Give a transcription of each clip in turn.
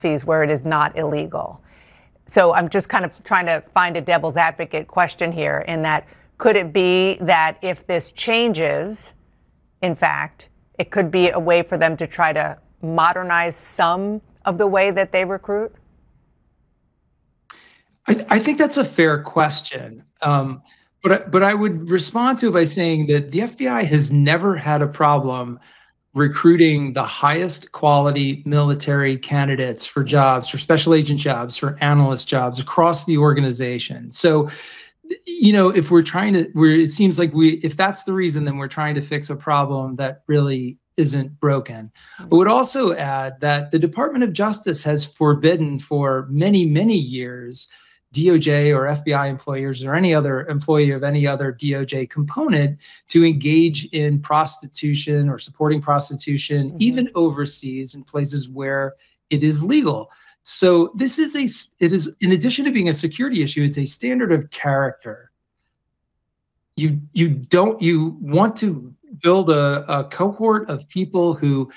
where it is not illegal. So I'm just kind of trying to find a devil's advocate question here in that could it be that if this changes, in fact, it could be a way for them to try to modernize some of the way that they recruit? I think that's a fair question. But I would respond to it by saying that the FBI has never had a problem recruiting the highest quality military candidates for jobs, for special agent jobs, for analyst jobs across the organization. So, if we're trying to, it seems like if that's the reason, then we're trying to fix a problem that really isn't broken. I would also add that the Department of Justice has forbidden for many, many years DOJ or FBI employers or any other employee of any other DOJ component to engage in prostitution or supporting prostitution, even overseas in places where it is legal. So it is, in addition to being a security issue, it's a standard of character. You want to build a cohort of people who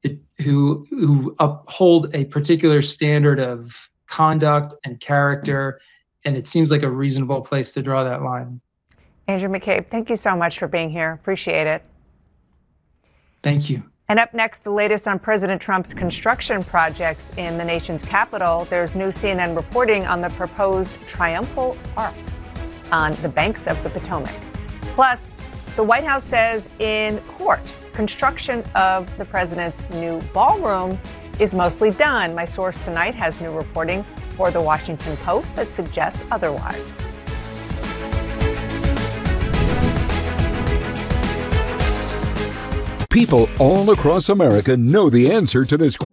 uphold a particular standard of conduct and character, and it seems like a reasonable place to draw that line. Andrew McCabe, thank you so much for being here. Appreciate it. Thank you. And up next, the latest on President Trump's construction projects in the nation's capital. There's new CNN reporting on the proposed Triumphal Arch on the banks of the Potomac. Plus, the White House says in court, construction of the president's new ballroom is mostly done. My source tonight has new reporting for the Washington Post that suggests otherwise. People all across America know the answer to this